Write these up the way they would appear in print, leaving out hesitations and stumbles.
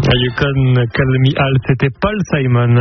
You Can Call Me Al, c'était Paul Simon.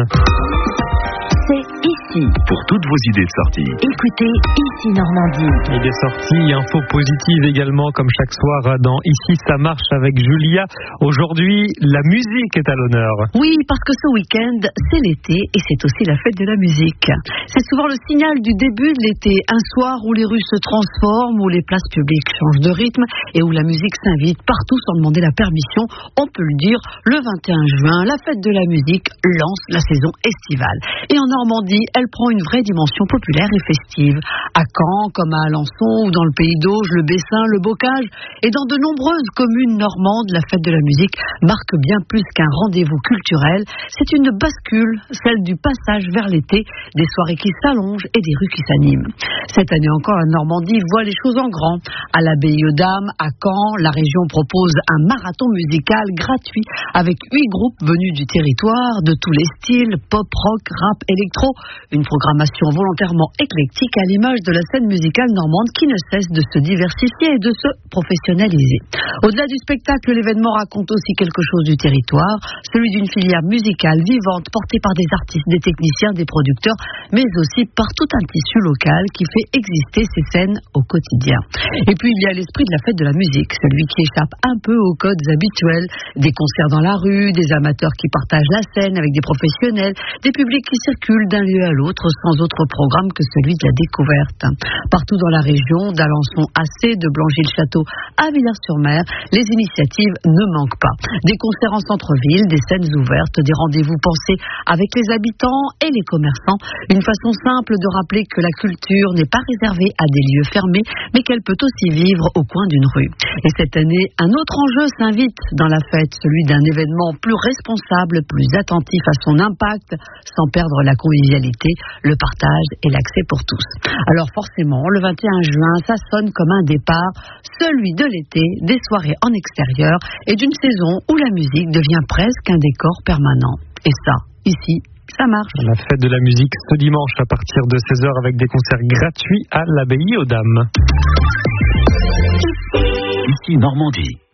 C'est ici. Pour toutes vos idées de sortie. Écoutez Ici Normandie. Et des sorties, infos positives également, comme chaque soir dans Ici ça marche avec Julia. Aujourd'hui, la musique est à l'honneur. Oui, parce que ce week-end, c'est l'été et c'est aussi la fête de la musique. C'est souvent le signal du début de l'été, un soir où les rues se transforment, où les places publiques changent de rythme et où la musique s'invite partout sans demander la permission. On peut le dire, le 21 juin, la fête de la musique lance la saison estivale. Et en Normandie, elle prend une vraie dimension populaire et festive. À Caen, comme à Alençon, ou dans le Pays d'Auge, le Bessin, le Bocage, et dans de nombreuses communes normandes, la fête de la musique marque bien plus qu'un rendez-vous culturel. C'est une bascule, celle du passage vers l'été, des soirées qui s'allongent et des rues qui s'animent. Cette année encore, la Normandie voit les choses en grand. À l'Abbaye aux Dames, à Caen, la région propose un marathon musical gratuit avec 8 groupes venus du territoire, de tous les styles, pop, rock, rap, électro. Une programmation volontairement éclectique à l'image de la scène musicale normande qui ne cesse de se diversifier et de se professionnaliser. Au-delà du spectacle, l'événement raconte aussi quelque chose du territoire, celui d'une filière musicale vivante portée par des artistes, des techniciens, des producteurs, mais aussi par tout un tissu local qui fait exister ces scènes au quotidien. Et puis il y a l'esprit de la fête de la musique, celui qui échappe un peu aux codes habituels, des concerts dans la rue, des amateurs qui partagent la scène avec des professionnels, des publics qui circulent d'un lieu à l'autre sans autre programme que celui de la découverte. Partout dans la région, d'Alençon à C, de Blangy-le-Château à Villars-sur-Mer, les initiatives ne manquent pas. Des concerts en centre-ville, des scènes ouvertes, des rendez-vous pensés avec les habitants et les commerçants. Une façon simple de rappeler que la culture n'est pas réservée à des lieux fermés, mais qu'elle peut aussi vivre au coin d'une rue. Et cette année, un autre enjeu s'invite dans la fête, celui d'un événement plus responsable, plus attentif à son impact, sans perdre la convivialité, le partage et l'accès pour tous. Alors forcément, le 21 juin, ça sonne comme un départ, celui de l'été, des soirées en extérieur et d'une saison où la musique devient presque un décor permanent. Et ça, ici, ça marche. La fête de la musique ce dimanche à partir de 16h avec des concerts gratuits à l'Abbaye aux Dames. Ici Normandie.